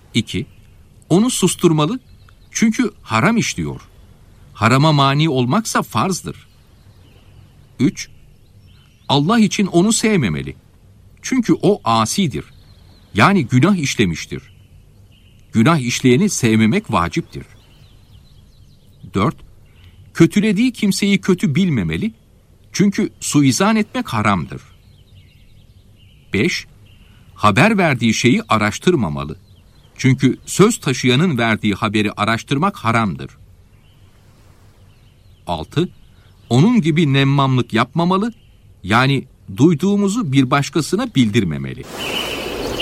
2. Onu susturmalı, çünkü haram işliyor. Harama mani olmaksa farzdır. 3. Allah için onu sevmemeli. Çünkü o asidir. Yani günah işlemiştir. Günah işleyeni sevmemek vaciptir. 4. Kötülediği kimseyi kötü bilmemeli. Çünkü suizan etmek haramdır. 5. Haber verdiği şeyi araştırmamalı. Çünkü söz taşıyanın verdiği haberi araştırmak haramdır. 6. Onun gibi nemmamlık yapmamalı, yani duyduğumuzu bir başkasına bildirmemeli.